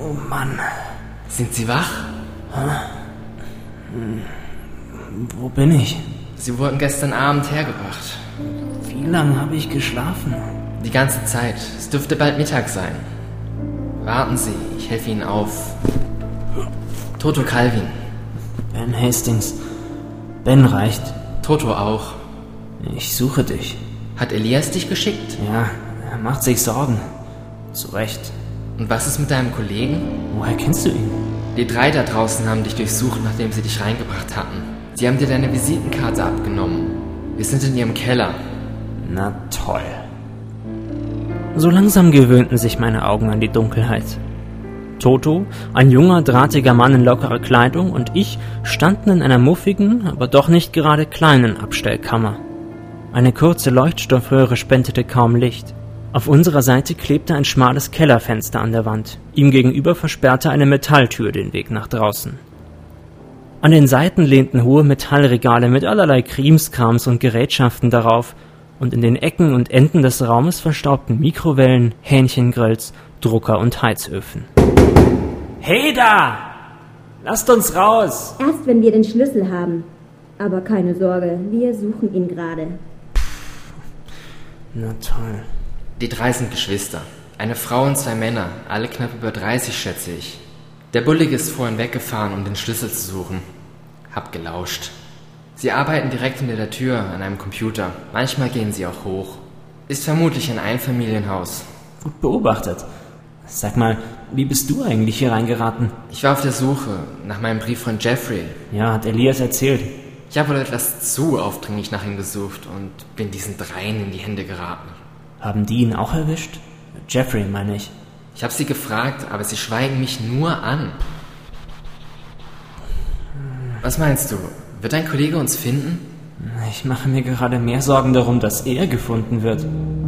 Oh Mann. Sind Sie wach? Wo bin ich? Sie wurden gestern Abend hergebracht. Wie lange habe ich geschlafen? Die ganze Zeit. Es dürfte bald Mittag sein. Warten Sie, ich helfe Ihnen auf. Toto Calvin. Ben Hastings. Ben reicht. Toto auch. Ich suche dich. Hat Elias dich geschickt? Ja, er macht sich Sorgen. Zu Recht. Und was ist mit deinem Kollegen? Woher kennst du ihn? Die 3 da draußen haben dich durchsucht, nachdem sie dich reingebracht hatten. Sie haben dir deine Visitenkarte abgenommen. Wir sind in ihrem Keller. Na toll. So langsam gewöhnten sich meine Augen an die Dunkelheit. Toto, ein junger, drahtiger Mann in lockerer Kleidung, und ich standen in einer muffigen, aber doch nicht gerade kleinen Abstellkammer. Eine kurze Leuchtstoffröhre spendete kaum Licht. Auf unserer Seite klebte ein schmales Kellerfenster an der Wand. Ihm gegenüber versperrte eine Metalltür den Weg nach draußen. An den Seiten lehnten hohe Metallregale mit allerlei Krimskrams und Gerätschaften darauf, und in den Ecken und Enden des Raumes verstaubten Mikrowellen, Hähnchengrills, Drucker und Heizöfen. Hey da! Lasst uns raus! Erst wenn wir den Schlüssel haben. Aber keine Sorge, wir suchen ihn gerade. Na toll. Die 3 sind Geschwister. Eine Frau und 2 Männer, alle knapp über 30, schätze ich. Der Bullige ist vorhin weggefahren, um den Schlüssel zu suchen. Hab gelauscht. Sie arbeiten direkt hinter der Tür an einem Computer. Manchmal gehen sie auch hoch. Ist vermutlich ein Einfamilienhaus. Gut beobachtet. Sag mal, wie bist du eigentlich hier reingeraten? Ich war auf der Suche nach meinem Brief von Jeffrey. Ja, hat Elias erzählt. Ich habe wohl etwas zu aufdringlich nach ihm gesucht und bin diesen 3 in die Hände geraten. Haben die ihn auch erwischt? Jeffrey, meine ich. Ich habe sie gefragt, aber sie schweigen mich nur an. Was meinst du? Wird dein Kollege uns finden? Ich mache mir gerade mehr Sorgen darum, dass er gefunden wird.